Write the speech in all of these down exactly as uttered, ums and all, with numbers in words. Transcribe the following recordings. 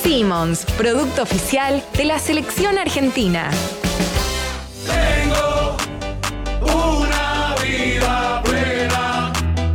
Simmons, producto oficial de la selección argentina. Tengo una vida plena,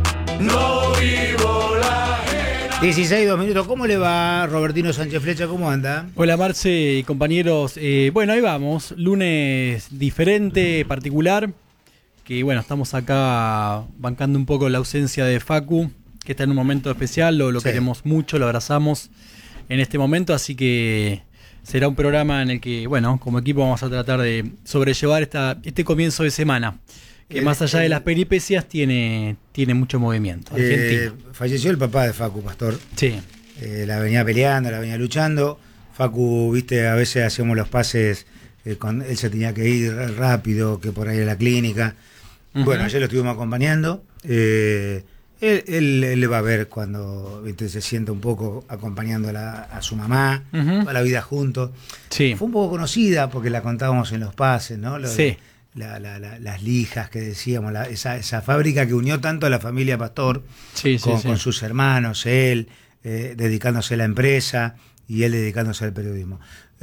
no vivo la ajena. dieciséis, dos minutos. ¿Cómo le va, Robertino Sánchez Flecha? ¿Cómo anda? Hola, Marce y compañeros. Eh, bueno, ahí vamos. Lunes diferente, particular. Que bueno, estamos acá bancando un poco la ausencia de Facu, que está en un momento especial. Lo, lo sí. queremos mucho, lo abrazamos en este momento. Así que será un programa en el que, bueno, como equipo vamos a tratar de sobrellevar esta, este comienzo de semana. Que el, más allá el, de las peripecias tiene, tiene mucho movimiento. Eh, falleció el papá de Facu, Pastor. Sí. Eh, la venía peleando, la venía luchando. Facu, viste, a veces hacíamos los pases, eh, con, él se tenía que ir rápido, que por ahí a la clínica. Uh-huh. Bueno, ayer lo estuvimos acompañando. Eh, él, él, él va a ver cuando, viste, se sienta un poco acompañando a, la, a su mamá, uh-huh. toda la vida juntos. Sí. Fue un poco conocida porque la contábamos en los pases, ¿no? Lo sí. De, La, la, la, las lijas que decíamos, la, esa, esa fábrica que unió tanto a la familia Pastor, sí, con, sí, sí. con sus hermanos, él eh, dedicándose a la empresa y él dedicándose al periodismo.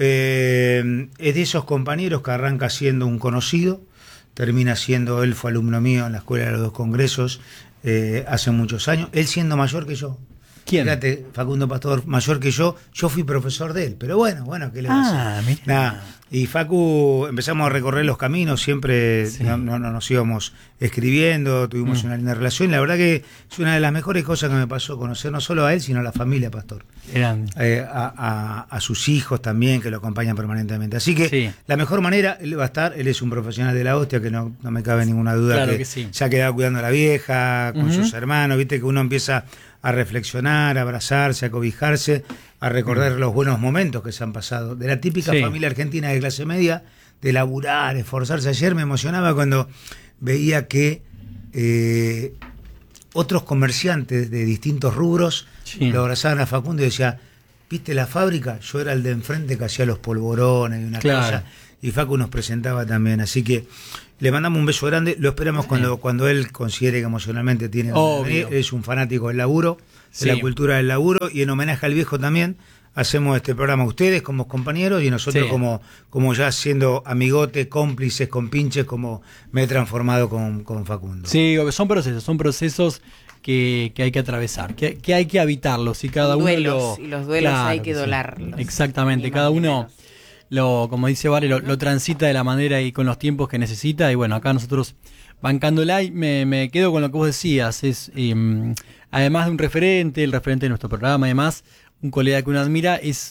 Eh, es de esos compañeros que arranca siendo un conocido, termina siendo, él fue alumno mío en la Escuela de los Dos Congresos eh, hace muchos años, él siendo mayor que yo. ¿Quién? Fíjate, Facundo Pastor, mayor que yo, yo fui profesor de él, pero bueno, bueno, ¿qué le va ah, a hacer? Nada. Y Facu, empezamos a recorrer los caminos, siempre sí. no, no, no nos íbamos escribiendo, tuvimos mm. una linda relación, y la verdad que es una de las mejores cosas que me pasó, conocer no solo a él, sino a la familia Pastor. Eh, a, a, a sus hijos también, que lo acompañan permanentemente. Así que sí. la mejor manera, él va a estar, él es un profesional de la hostia, que no, no me cabe ninguna duda, claro que, que sí. se ha quedado cuidando a la vieja, con uh-huh. sus hermanos, viste que uno empieza a reflexionar, a abrazarse, a cobijarse, a recordar mm. los buenos momentos que se han pasado. De la típica sí. familia argentina de clase media, de laburar, esforzarse. Ayer me emocionaba cuando veía que eh, otros comerciantes de distintos rubros sí. lo abrazaban a Facundo y decía, ¿viste la fábrica? Yo era el de enfrente que hacía los polvorones y una claro. cosa. Y Facu nos presentaba también, así que le mandamos un beso grande, lo esperamos sí. cuando, cuando él considere que emocionalmente tiene que venir. Es un fanático del laburo, sí. de la cultura del laburo, y en homenaje al viejo también hacemos este programa ustedes como compañeros y nosotros sí. como, como ya siendo amigotes, cómplices, compinches, como me he transformado con, con Facundo. Sí, son procesos, son procesos que, que hay que atravesar, que, que hay que habitarlos y cada duelos, uno lo... Y los duelos claro, hay que sí. dolarlos. Exactamente, cada uno... Lo, como dice Vale, lo, lo transita de la manera y con los tiempos que necesita. Y bueno, acá nosotros bancándola, y me, me quedo con lo que vos decías. Es eh, además de un referente, el referente de nuestro programa, además, un colega que uno admira, es